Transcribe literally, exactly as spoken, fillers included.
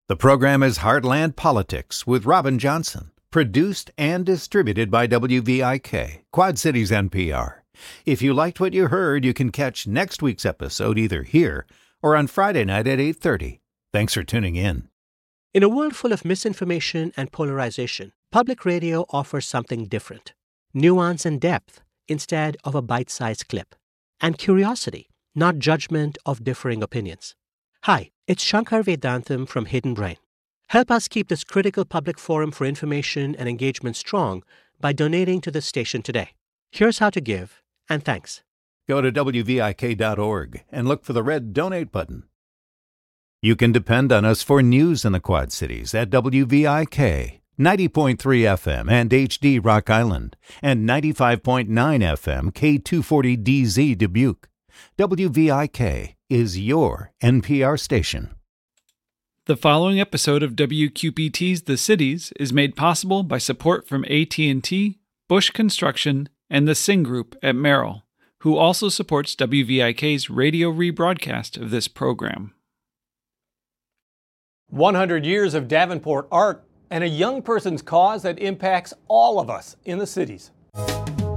The program is Heartland Politics with Robin Johnson, produced and distributed by W V I K, Quad Cities N P R. If you liked what you heard, you can catch next week's episode either here or on Friday night at eight thirty. Thanks for tuning in. In a world full of misinformation and polarization, public radio offers something different. Nuance and depth instead of a bite-sized clip. And curiosity, not judgment of differing opinions. Hi, it's Shankar Vedantam from Hidden Brain. Help us keep this critical public forum for information and engagement strong by donating to the station today. Here's how to give, and thanks. Go to W V I K dot org and look for the red Donate button. You can depend on us for news in the Quad Cities at W V I K, ninety point three F M and H D Rock Island, and ninety-five point nine F M K two forty D Z Dubuque. W V I K is your N P R station. The following episode of W Q P T's The Cities is made possible by support from A T and T, Bush Construction, and the Sing Group at Merrill, who also supports W V I K's radio rebroadcast of this program. one hundred years of Davenport art and a young person's cause that impacts all of us in the cities.